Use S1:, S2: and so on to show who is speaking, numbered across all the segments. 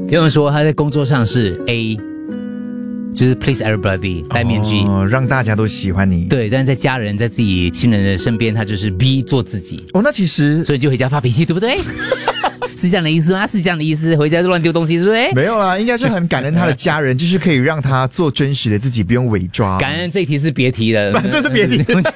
S1: 有人说他在工作上是 A， 就是 please everybody 戴面具，
S2: 让大家都喜欢你。
S1: 对，但是在家人在自己亲人的身边，他就是 B 做自己。
S2: 那其实
S1: 所以就回家发脾气，对不对？是这样的意思吗？是这样的意思，回家就乱丢东西，是不是？
S2: 没有啦，应该是很感恩他的家人，就是可以让他做真实的自己，不用伪装。
S1: 感恩这一题是别提的，
S2: 这是别提的。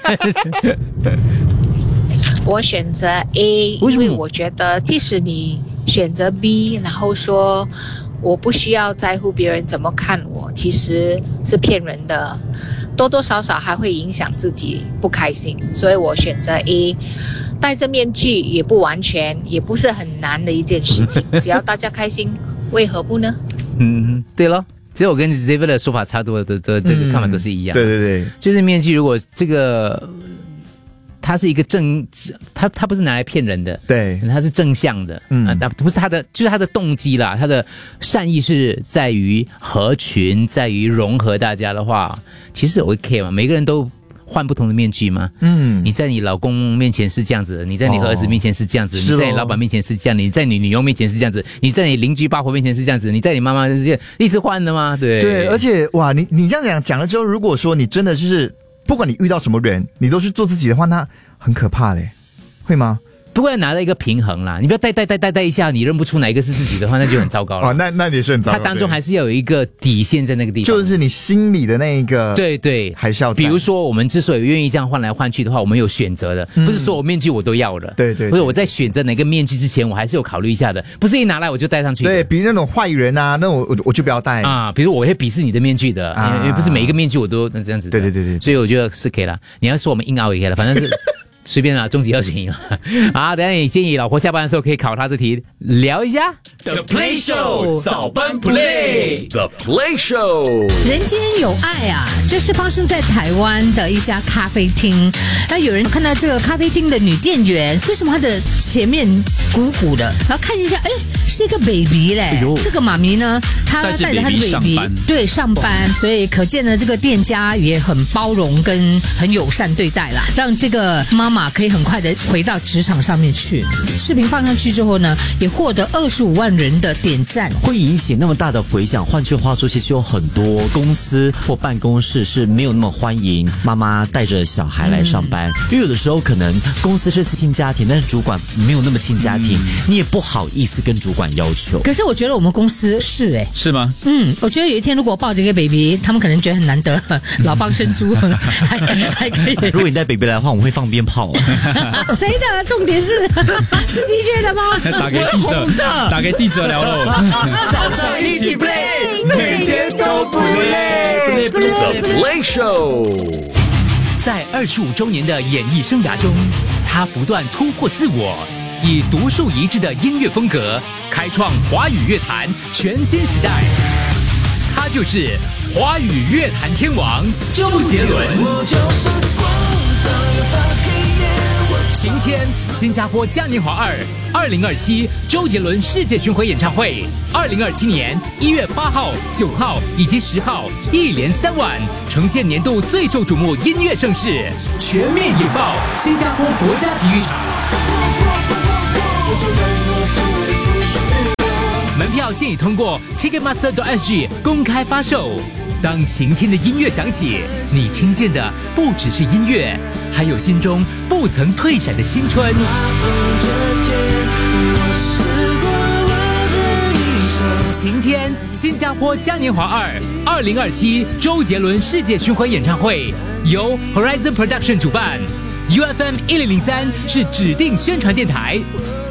S3: 我选择 A， 因为我觉得即使你选择 B， 然后说我不需要在乎别人怎么看我，其实是骗人的，多多少少还会影响自己不开心，所以我选择 A。戴着面具也不完全，也不是很难的一件事情，只要大家开心，为何不呢？
S1: 对咯。其实我跟 Xavier 的说法差不多的，这个看法都是一样。
S2: 对对对，
S1: 就是面具，如果这个它是一个它不是拿来骗人的，
S2: 对，
S1: 它是正向的，不是它的，就是它的动机啦，它的善意是在于合群，在于融合大家的话，其实 OK 嘛，每个人都换不同的面具嘛，你在你老公面前是这样子的，你在你儿子面前是这样子，你在你老板面前是这样，你在你女佣面前是这样子，你在你邻居八婆面前是这样子，你在你妈妈是这样，一直换的吗？对，
S2: 而且哇，你这样讲了之后，如果说你真的就是不管你遇到什么人，你都去做自己的话，那很可怕嘞，会吗？
S1: 不过要拿到一个平衡啦，你不要带一下，你认不出哪一个是自己的话，那就很糟糕了。
S2: 那也是很糟糕。
S1: 它当中还是要有一个底线在那个地方，
S2: 就是你心里的那一个，
S1: 对，
S2: 还是要。
S1: 比如说，我们之所以愿意这样换来换去的话，我们有选择的，不是所有面具我都要的。
S2: 对，
S1: 不是我在选择哪个面具之前，我还是有考虑一下的，不是一拿来我就戴上去的。
S2: 对，比如那种坏人啊，那我就不要戴
S1: 啊。比如我会鄙视你的面具的，因为不是每一个面具我都这样子的。
S2: 对，
S1: 所以我觉得是可以了。你要说我们硬凹也可以了，反正是。随便啦，终极二选一嘛。啊，等一下你建议老婆下班的时候可以考他这题，聊一下。
S4: The Play Show 早班 Play The Play Show
S5: 人间有爱啊，这是发生在台湾的一家咖啡厅。那有人看到这个咖啡厅的女店员，为什么她的前面鼓鼓的？然后看一下，是一个 baby 嘞。这个妈咪呢，她带着她的 baby 对上班，所以可见呢，这个店家也很包容跟很友善对待啦，让这个妈妈可以很快的回到职场上面去。视频放上去之后呢，也获得25万人的点赞，
S6: 会引起那么大的回响。换句话说，其实有很多公司或办公室是没有那么欢迎妈妈带着小孩来上班，因为有的时候可能公司是亲家庭，但是主管没有那么亲家庭，你也不好意思跟主管要求。
S5: 可是我觉得我们公司是
S4: 是吗？
S5: 我觉得有一天如果我抱着一个 baby， 他们可能觉得很难得，老蚌生珠，还可以。
S6: 如果你带 baby 来的话，我们会放鞭炮。
S5: 谁的？重点是 DJ 的吗？
S4: 打给记者聊喽。
S5: 早上一起 play，
S4: 每天都不累。The Play Show
S7: 在25周年的演艺生涯中，他不断突破自我，以独树一帜的音乐风格，开创华语乐坛全新时代。他就是华语乐坛天王周杰伦。晴天新加坡嘉年华2027周杰伦世界巡回演唱会，2027年1月8号、9号以及10号一连3晚，呈现年度最受瞩目音乐盛事，全面引爆新加坡国家体育场。门票现已通过 Ticketmaster.sg 公开发售。当晴天的音乐响起，你听见的不只是音乐，还有心中不曾退闪的青春。晴天新加坡嘉年华2027周杰伦世界巡回演唱会由 Horizon Production 主办， UFM 1003是指定宣传电台。